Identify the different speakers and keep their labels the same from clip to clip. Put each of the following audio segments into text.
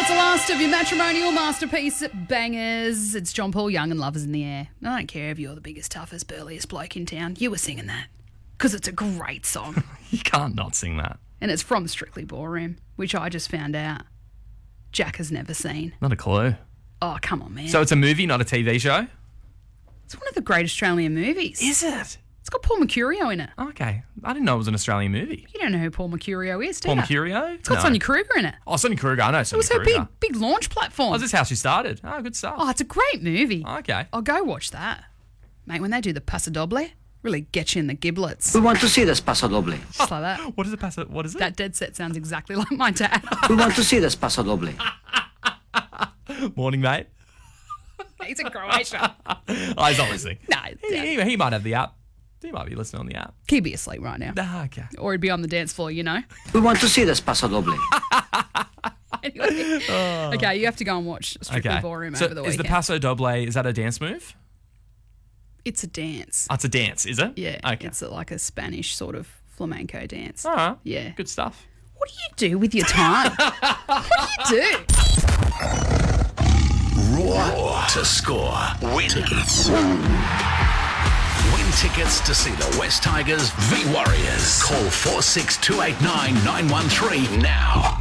Speaker 1: It's the last of your matrimonial masterpiece bangers. It's John Paul Young and Lovers in the Air. I don't care if you're the biggest, toughest, burliest bloke in town. You were singing that because it's a great song.
Speaker 2: You can't not sing that.
Speaker 1: And it's from Strictly Ballroom, which I just found out Jack has never seen.
Speaker 2: Not a clue.
Speaker 1: Oh, come on, man.
Speaker 2: So it's a movie, not a TV show?
Speaker 1: It's one of the great Australian movies.
Speaker 2: Is it?
Speaker 1: It's got Paul Mercurio in it.
Speaker 2: Okay. I didn't know it was an Australian movie.
Speaker 1: You don't know who Paul Mercurio is, do
Speaker 2: Paul
Speaker 1: you?
Speaker 2: Mercurio?
Speaker 1: It's got Sonia Kruger in it.
Speaker 2: Oh, Sonia Kruger. I know
Speaker 1: It
Speaker 2: Sonia
Speaker 1: was her
Speaker 2: Kruger.
Speaker 1: big launch platform.
Speaker 2: Oh, is this how she started? Oh, good stuff.
Speaker 1: Oh, it's a great movie.
Speaker 2: Okay.
Speaker 1: I'll go watch that. Mate, when they do the Paso Doble, really get you in the giblets.
Speaker 3: We want to see this Paso Doble.
Speaker 1: Just like that.
Speaker 2: What is it? What is it?
Speaker 1: That dead set sounds exactly like my dad.
Speaker 3: We want to see this Paso Doble.
Speaker 2: Morning, mate.
Speaker 1: He's in Croatia.
Speaker 2: Oh, he's not listening.
Speaker 1: No,
Speaker 2: He might have the app. He might be listening on the app.
Speaker 1: he'd be asleep right now.
Speaker 2: Ah, okay.
Speaker 1: Or he'd be on the dance floor, you know.
Speaker 3: We want to see this Paso Doble.
Speaker 1: Anyway. Okay, you have to go and watch Strictly Ballroom
Speaker 2: So
Speaker 1: over the
Speaker 2: is
Speaker 1: weekend.
Speaker 2: the Paso Doble, is that a dance move?
Speaker 1: It's a dance.
Speaker 2: Oh, it's a dance, is it?
Speaker 1: Yeah.
Speaker 2: Okay.
Speaker 1: It's like a Spanish sort of flamenco dance.
Speaker 2: All right.
Speaker 1: Yeah.
Speaker 2: Good stuff.
Speaker 1: What do you do with your time? What do you do?
Speaker 4: Raw to score. Win tickets. Win tickets to see the West Tigers v Warriors. Call 46289 913 now.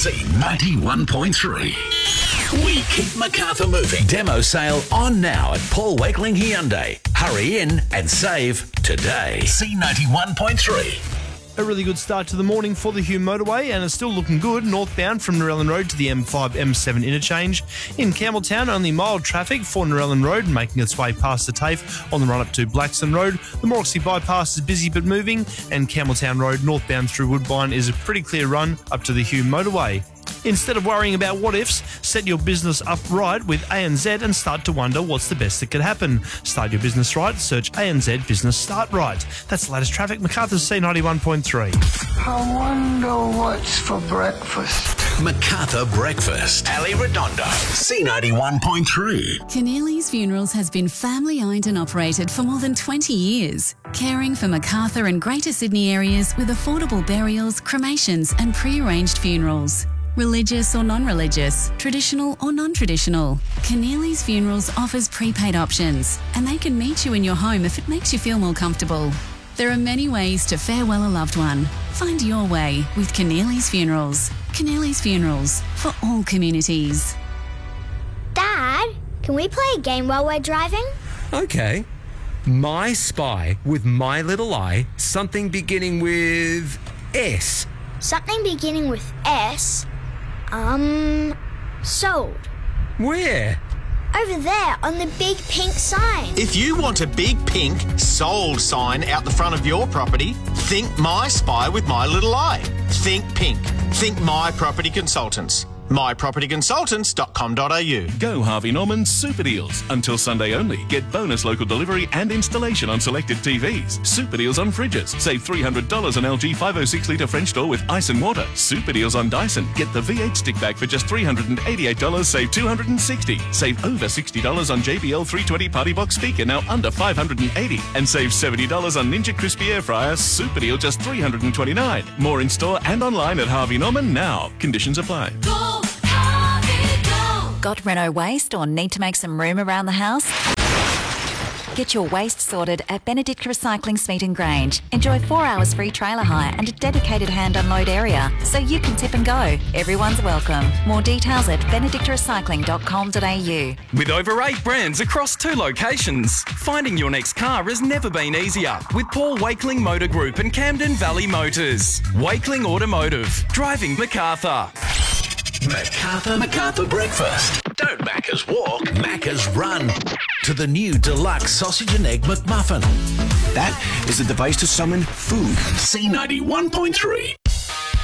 Speaker 4: C91.3. We keep Macarthur moving. Demo sale on now at Paul Wakeling Hyundai. Hurry in and save today. C91.3.
Speaker 5: A really good start to the morning for the Hume motorway, and it's still looking good northbound from Narellan Road to the M5-M7 interchange. In Campbelltown, only mild traffic for Narellan Road, making its way past the TAFE on the run up to Blackstone Road. The Morrissey bypass is busy but moving, and Campbelltown Road northbound through Woodbine is a pretty clear run up to the Hume motorway. Instead of worrying about what ifs, set your business up right with ANZ and start to wonder what's the best that could happen. Start your business right, search ANZ Business Start Right. That's the latest traffic. Macarthur's C91.3.
Speaker 6: I wonder what's for breakfast.
Speaker 4: Macarthur Breakfast. Ali Redondo. C91.3.
Speaker 7: Keneally's Funerals has been family owned and operated for more than 20 years, caring for Macarthur and Greater Sydney areas with affordable burials, cremations and pre-arranged funerals. Religious or non-religious, traditional or non-traditional. Keneally's Funerals offers prepaid options, and they can meet you in your home if it makes you feel more comfortable. There are many ways to farewell a loved one. Find your way with Keneally's Funerals. Keneally's Funerals, for all communities.
Speaker 8: Dad, can we play a game while we're driving?
Speaker 9: Okay. My Spy with My Little Eye, something beginning with S.
Speaker 8: Something beginning with S? Sold.
Speaker 9: Where?
Speaker 8: Over there on the big pink sign.
Speaker 10: If you want a big pink sold sign out the front of your property, think My Spy with My Little Eye. Think pink. Think My Property Consultants. mypropertyconsultants.com.au.
Speaker 11: Go Harvey Norman Super Deals. Until Sunday only. Get bonus local delivery and installation on selected TVs. Super Deals on fridges. Save $300 on LG 506 litre French door with ice and water. Super Deals on Dyson. Get the V8 stick bag for just $388. Save $260. Save over $60 on JBL 320 Party Box speaker, now under $580. And save $70 on Ninja Crispy Air Fryer. Super Deal just $329. More in store and online at Harvey Norman now. Conditions apply.
Speaker 12: Got Renault waste or need to make some room around the house? Get your waste sorted at Benedict Recycling Smeaton Grange. Enjoy 4 hours free trailer hire and a dedicated hand unload area so you can tip and go. Everyone's welcome. More details at benedictrecycling.com.au.
Speaker 13: With over 8 brands across 2 locations, finding your next car has never been easier with Paul Wakeling Motor Group and Camden Valley Motors. Wakeling Automotive. Driving Macarthur.
Speaker 4: Macarthur Breakfast. Don't Macca's walk, Macca's run. To the new deluxe sausage and egg McMuffin.
Speaker 14: That is the device to summon food.
Speaker 4: C91.3.